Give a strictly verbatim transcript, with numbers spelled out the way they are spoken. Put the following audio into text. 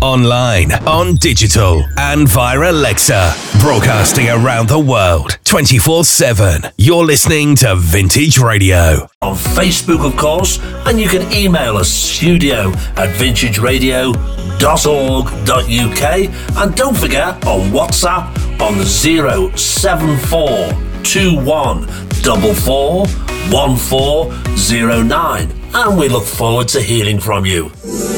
online, on digital, and via Alexa. Broadcasting around the world, twenty-four seven. You're listening to Vintage Radio. On Facebook, of course, and you can email us, studio at vintage radio dot org dot U K. And don't forget, on WhatsApp, on zero seven four two one four four one four zero nine. And we look forward to hearing from you.